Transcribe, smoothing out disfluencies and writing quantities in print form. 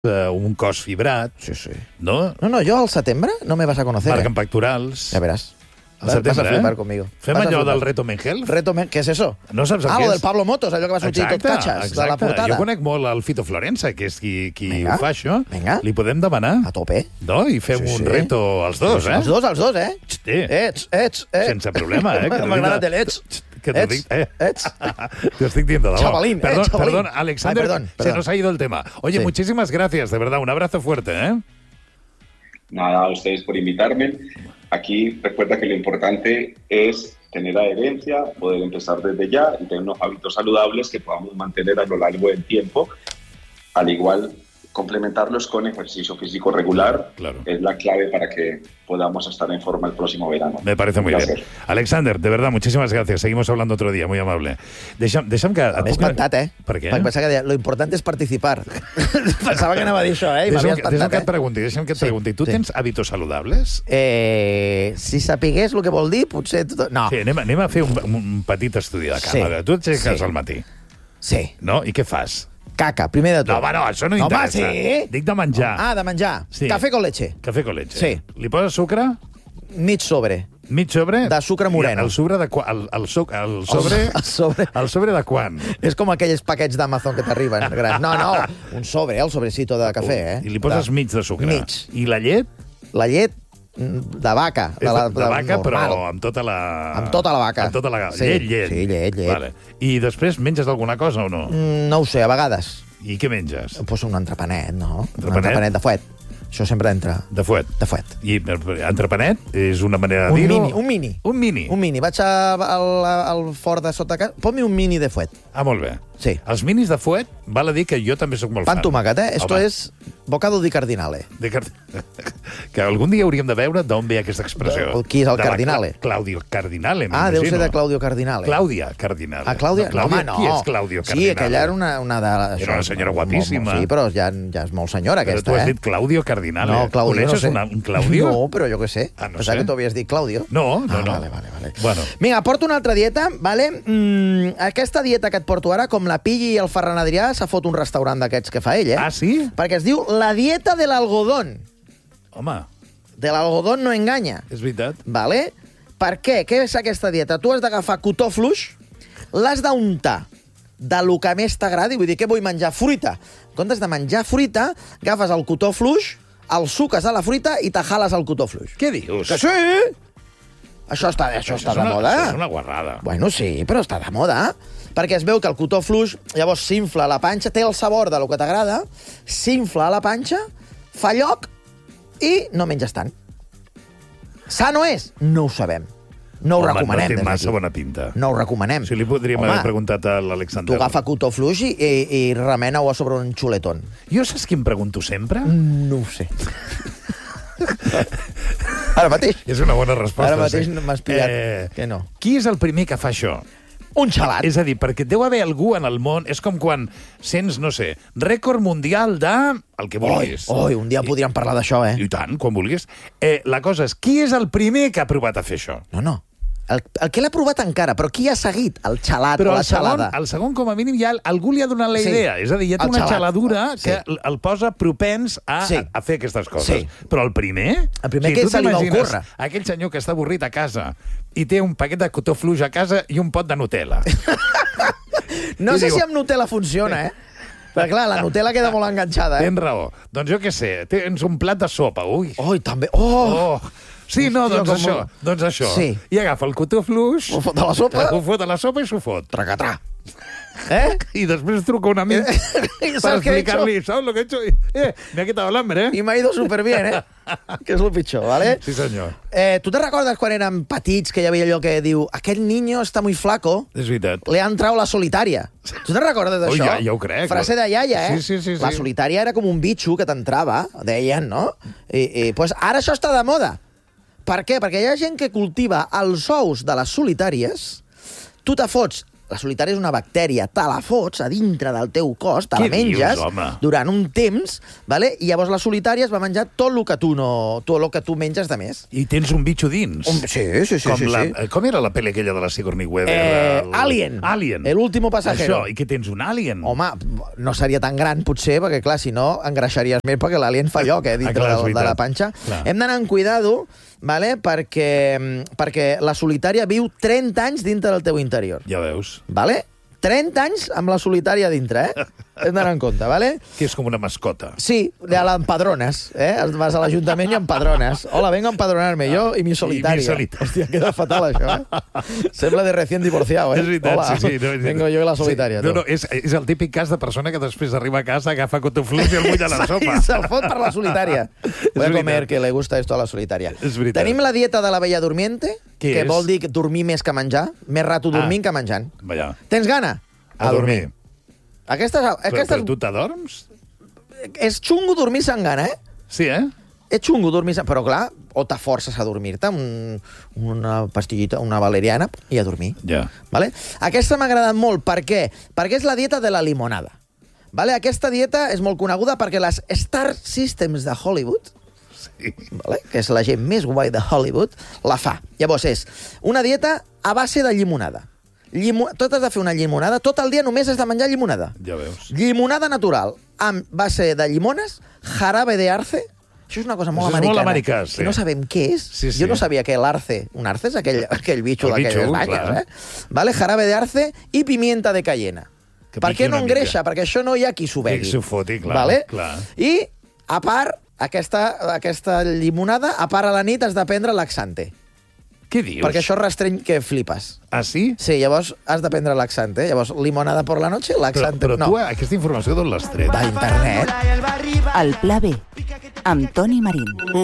un cos fibrat, Sí, sí. no? No, yo al setembre no me vas a conocer. Marquen pectorals. Ya verás. Al Vas a setembre, flipar conmigo. Fem Vas a allò flipar. del Reto Mengel? ¿Qué es eso? No saps el Ah, que lo és? del Pablo Motos, allò que va sortir tot catxes, de la portada. Jo conec molt el Fito Florença, que és qui Vinga, ho fa, això. vinga. Li podem demanar? A tope. No? I fem un reto als dos, Els dos, eh? Ets. Sense problema, eh? M'ha agradat l'ets. Que t'ho dic, Te estoy diciendo, de debò. Chavalín, Perdón, chavalín. perdón, Alexander, Ay, perdón. se nos ha ido el tema. Oye, Sí. muchísimas gracias, de verdad, un abrazo fuerte, ¿eh? Nada, a ustedes por invitarme. Aquí recuerda que lo importante es tener adherencia, poder empezar desde ya y tener unos hábitos saludables que podamos mantener a lo largo del tiempo. Al igual, complementarlos con ejercicio físico regular. Claro. Es la clave para que podamos estar en forma el próximo verano. Me parece muy bien. Alexander, de verdad, muchísimas gracias. Seguimos hablando otro día, muy amable. Deixa'm que... M'he espantat, eh? Per què? Perquè pensava que deia, lo important és participar. Pensava que anava a dir això, eh? I m'havia Deixa'm espantat, que et pregunti. Tu tens hàbitos saludables? Si sapigués el que vol dir, potser... No. Sí, anem a fer un petit estudi de cama. Sí. Tu et aixeques Sí. al matí, Sí. no? I què fas? Caca, primer de tot. No, home, no, això no Home, interessa. sí. Dic de menjar. Ah, de menjar. Sí. Cafè con leche. Cafè con leche. Sí. Li poses sucre? Mig sobre. Mig sobre? De sucre moreno. I el sobre de quan? El sobre... El sobre. El sobre de quan? És com aquells paquets d'Amazon que t'arriben. grans. No, un sobre, el sobrecito de cafè, eh? I li poses mig de sucre. Mig. I la llet? La llet de vaca. De vaca, normal. però amb tota la... Amb tota la vaca. Amb tota la... Sí, Llet. sí, llet. Vale. I després menges alguna cosa o no? No ho sé, a vegades. I què menges? Pues un entrepanet, no? Entrepanet? Un entrepanet de fuet. Això sempre entra. De fuet. De fuet. I entrepanet és una manera de dir-ho? Un mini. Un mini. Un mini. Vaig al fort de sota casa. Ponme un mini de fuet. Ah, molt bé. Sí. Els minis de fuet, val a dir que jo també sóc molt Pan tomàquet, eh? Esto Home. es bocado di cardinale. Que algun dia hauríem de veure d'on ve aquesta expressió. Qui és el De la Cardinale? Claudio Cardinale, Ah, deu ser m'imagino. de Claudio Cardinale. Clàudia Cardinale. Ah, Clàudia? No, Home, no. Qui és Clàudio Cardinale? Sí, aquella era una de... Era una senyora guapíssima. Sí, però ja és molt senyora, Però aquesta, tu has eh? dit Claudio Cardinale. No, Claudio, no Coneixes sé. un Claudio? No, però jo què sé. Ah, no Pensava sé. que tu havies dit Claudio. No. Vale. Bueno. Vinga, porto una altra dieta, vale? Aquesta dieta que et porto ara, com la pilli el Ferran Adrià, s'ha fot un restaurant d'aquests que fa ell, eh? Ah, sí? Perquè es diu la dieta de l'algodón. Home, De l'algodón no enganya. és veritat. Vale? Per què? Què és aquesta dieta? Tu has d'agafar cotó fluix, l'has d'untar de lo que més t'agradi, vull dir, què vull menjar? Fruita. En comptes de menjar fruita, agafes el cotó fluix, el suques a la fruita i te jales el cotó fluix. Què dius? Que sí! Això està de moda. Això és una guarrada. Bueno, sí, però està de moda. Perquè es veu que el cotó fluix llavors s'infla a la panxa, té el sabor de lo que t'agrada, s'infla a la panxa, fa lloc i no menges tant. Sano és? No ho sabem. No ho recomanem. No té des massa d'aquí. bona pinta. No ho recomanem. Si li podríem haver preguntat a l'Alexander. Tu agafa cotó fluix i remena-ho a sobre un xuletón. Jo saps qui em pregunto sempre? No ho sé. Ara mateix. És una bona resposta. Ara mateix sí. m'has pillat que no. Qui és el primer que fa això? Un xalat. És a dir, perquè deu haver algú en el món... És com quan sents, no sé, rècord mundial de... el que vulguis. Oi, un dia podríem parlar d'això, eh? I tant, quan vulguis. La cosa és, qui és el primer que ha provat a fer això? No. El que l'ha provat encara, però qui ha seguit el xalat Però o la xalada? el segon, com a mínim, ja algú li ha donat la Sí. idea. És a dir, hi ha El una xalat. xaladura Sí. que el posa propens a fer aquestes coses. Sí. Però el primer... El primer que tu se li va t'imagines ocórrer. aquell senyor que està avorrit a casa i té un paquet de cotó fluix a casa i un pot de Nutella. No I sé diu- si amb Nutella funciona, eh? Perquè, clar, la Nutella queda molt enganxada, eh? Tens raó. Doncs jo què sé, tens un plat de sopa. Ui. Oi, també. Oh! Sí, no, Hòstia, doncs com això. molt- Doncs això. Sí. I agafa el cotó fluix... Ho fot a la sopa? Ho fot a la sopa i s'ho fot. Tracatrà. Eh? I després truca un amic ¿Y per sabes qué he hecho? explicar-li, ¿sabes lo que he hecho? Me ha quitado el hambre, I m'ha ido superbien, eh? Que és el pitjor, ¿vale? Sí, senyor. Tu te recordes quan érem petits que hi havia allò que diu aquell niño està muy flaco, És veritat. le han trau la solitària. Tu te recordes d'això? Ja ho crec. Frase de iaia, eh? Sí. La solitària era com un bitxo que t'entrava, deien, no? I pues ara això està de moda. Per què? Perquè hi ha gent que cultiva els ous de les solitàries, tu te fots La solitària és una bactèria, te la fots a dintre del teu cos, te la menges durant un temps, vale? I llavors la solitària es va menjar tot el que tu menges de més. I tens un bitxo dins. Sí. Com era la pel·li aquella de la Sigourney Weaver? Alien. El último pasajero. Això, i què tens, un alien? Home, no seria tan gran, potser, perquè, clar, si no, engreixaries més, perquè l'alien fa lloc, dintre de la panxa. Clar. Hem d'anar amb cuidado, vale? perquè la solitària viu 30 anys dintre del teu interior. Ja veus. Vale? 30 anys amb la solitària dintre, Hem d'anar en compte, vale? Que és com una mascota. Sí, l'empadrones, Vas a l'Ajuntament i empadrones. Hola, vengo a empadronarme, jo i mi solitària. Hòstia, queda fatal, això, Sembla de recién divorciado, És veritat, Hola, sí. Vengo jo i la solitària. No, és el típic cas de persona que després arriba a casa, agafa cotoflux i el bull a la sopa. I se'l fot per la solitària. Voy a comer, que le gusta esto a la solitària. Tenim la dieta de la bella durmiente, que vol dir dormir més que menjar, més rato dormint que menjant. Tens gana? A dormir. Però tu t'adorms? És xungo dormir-se amb gana, Sí, És xungo dormir-se, però clar, o te forces a dormir-te, una pastillita, una valeriana, i a dormir. Ja. Vale? Aquesta m'ha agradat molt. Per què? Perquè és la dieta de la limonada. Vale? Aquesta dieta és molt coneguda perquè les Star Systems de Hollywood, vale? Que és la gent més guai de Hollywood, la fa. Llavors és una dieta a base de llimonada. Tot has de fer una llimonada, tot el dia només has de menjar llimonada. Ja veus. Llimonada natural, amb base de llimones, jarabe de arce. Això és una cosa molt americana. És molt americà, sí. Que no sabem què és. Sí. Jo no sabia que l'arce... Un arce és aquell bitxo d'aquelles banyes, Vale? Jarabe de arce i pimienta de cayena. Per què no engreixa? Perquè això no hi ha qui s'ho begui. Qui s'ho foti, clar. Vale? I, a part, aquesta llimonada, a part a la nit has de prendre laxante. Què dius? Perquè això restreny que flipes. Ah, sí? Sí, llavors has de prendre laxante. Llavors, limonada por la noche, laxante... Però tu aquesta informació d'on l'has tret? D'internet. El Pla B, amb Toni Marín.